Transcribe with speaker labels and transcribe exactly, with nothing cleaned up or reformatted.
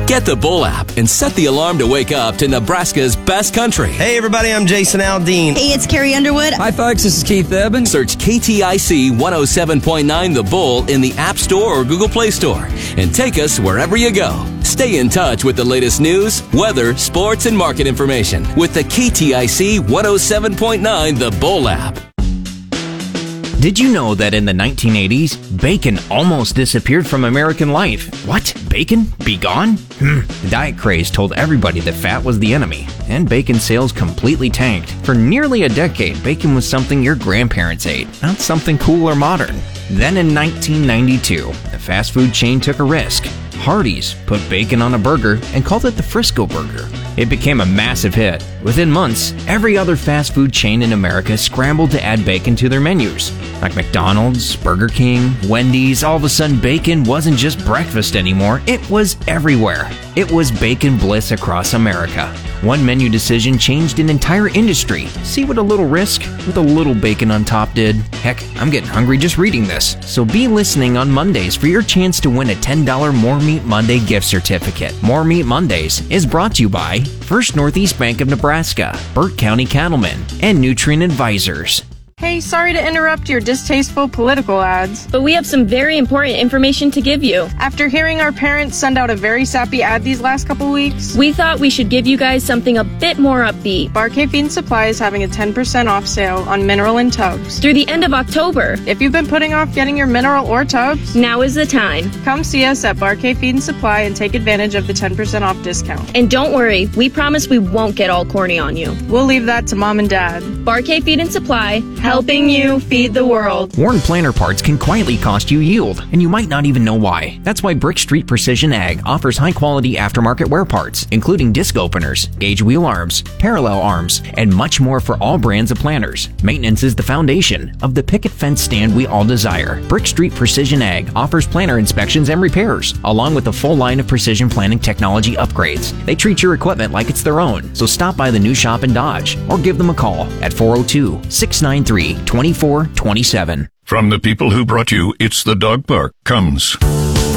Speaker 1: Get the Bull app and set the alarm to wake up to Nebraska's best country.
Speaker 2: Hey, everybody, I'm Jason Aldean.
Speaker 3: Hey, it's Carrie Underwood.
Speaker 4: Hi, folks, this is Keith Evans.
Speaker 1: Search K T I C one oh seven point nine The Bull in the App Store or Google Play Store and take us wherever you go. Stay in touch with the latest news, weather, sports, and market information with the K T I C one oh seven point nine The Bull app.
Speaker 5: Did you know that in the nineteen eighties, bacon almost disappeared from American life? What? Bacon? Be gone? Hmm. The diet craze told everybody that fat was the enemy, and bacon sales completely tanked. For nearly a decade, bacon was something your grandparents ate, not something cool or modern. Then in nineteen ninety-two, the fast food chain took a risk. Hardee's put bacon on a burger and called it the Frisco Burger. It became a massive hit. Within months, every other fast food chain in America scrambled to add bacon to their menus. Like McDonald's, Burger King, Wendy's, all of a sudden bacon wasn't just breakfast anymore, it was everywhere. It was bacon bliss across America. One menu decision changed an entire industry. See what a little risk with a little bacon on top did? Heck, I'm getting hungry just reading this. So be listening on Mondays for your chance to win a ten dollars More Meat Monday gift certificate. More Meat Mondays is brought to you by First Northeast Bank of Nebraska, Burt County Cattlemen, and Nutrient Advisors.
Speaker 6: Hey, sorry to interrupt your distasteful political ads,
Speaker 7: but we have some very important information to give you.
Speaker 6: After hearing our parents send out a very sappy ad these last couple weeks,
Speaker 7: we thought we should give you guys something a bit more upbeat.
Speaker 6: Barkay Feed and Supply is having a ten percent off sale on mineral and tubs
Speaker 7: through the end of October.
Speaker 6: If you've been putting off getting your mineral or tubs,
Speaker 7: now is the time.
Speaker 6: Come see us at Barkay Feed and Supply and take advantage of the ten percent off discount.
Speaker 7: And don't worry, we promise we won't get all corny on you.
Speaker 6: We'll leave that to Mom and Dad.
Speaker 7: Barkay Feed and Supply, helping you feed the world.
Speaker 5: Worn planter parts can quietly cost you yield, and you might not even know why. That's why Brick Street Precision Ag offers high-quality aftermarket wear parts, including disc openers, gauge wheel arms, parallel arms, and much more for all brands of planters. Maintenance is the foundation of the picket fence stand we all desire. Brick Street Precision Ag offers planter inspections and repairs, along with a full line of precision planting technology upgrades. They treat your equipment like it's their own, so stop by the new shop in Dodge, or give them a call at four oh two, six nine three, two four two seven.
Speaker 8: From the people who brought you It's the Dog Park comes